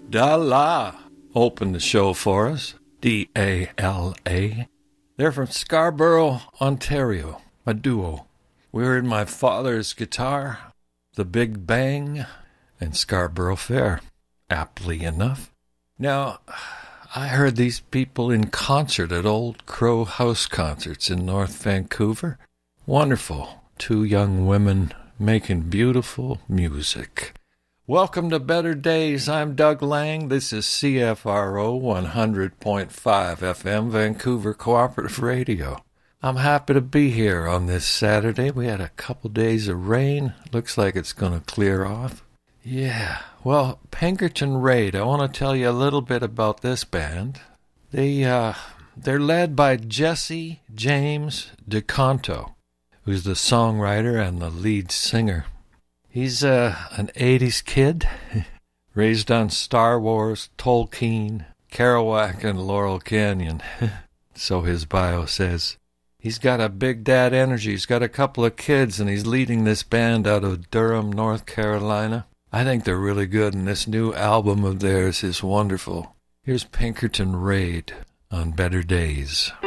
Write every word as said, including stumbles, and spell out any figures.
Dala opened the show for us. D A L A. They're from Scarborough, Ontario, a duo. We heard my father's guitar, The Big Bang, and Scarborough Fair, aptly enough. Now, I heard these people in concert at Old Crow House Concerts in North Vancouver. Wonderful. Two young women making beautiful music. Welcome to Better Days. I'm Doug Lang. This is C F R O one hundred point five F M, Vancouver Cooperative Radio. I'm happy to be here on this Saturday. We had a couple days of rain. Looks like it's going to clear off. Yeah, well, Pinkerton Raid, I want to tell you a little bit about this band. They, uh, they're led by Jesse James DeConto, who's the songwriter and the lead singer. He's uh, an eighties kid, raised on Star Wars, Tolkien, Kerouac, and Laurel Canyon. So his bio says. He's got a big dad energy. He's got a couple of kids, and he's leading this band out of Durham, North Carolina. I think they're really good, and this new album of theirs is wonderful. Here's Pinkerton Raid on Better Days.